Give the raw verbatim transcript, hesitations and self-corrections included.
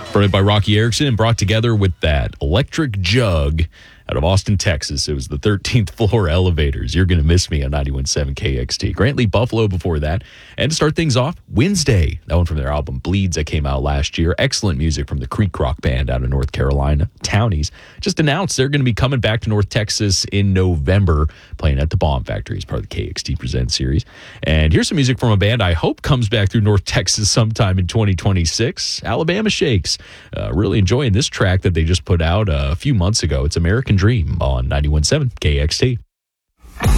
Fronted by Rocky Erickson and brought together with that Electric Jug out of Austin, Texas. It was the thirteenth Floor Elevators. You're going to miss me on ninety-one point seven K X T. Grantley Buffalo before that. And to start things off, Wednesday. That one from their album Bleeds that came out last year. Excellent music from the Creek Rock Band out of North Carolina. Townies just announced they're going to be coming back to North Texas in November, playing at the Bomb Factory as part of the K X T Presents series. And here's some music from a band I hope comes back through North Texas sometime in twenty twenty-six. Alabama Shakes. Uh, really enjoying this track that they just put out uh, a few months ago. It's American Dream on ninety-one point seven K X T.